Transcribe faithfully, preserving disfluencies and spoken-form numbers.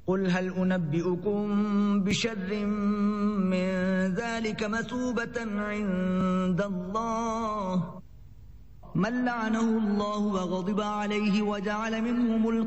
قل هل أنبئكم بشر من ذلك مثوبة عند الله من لعنه الله وغضب عليه وجعل منهم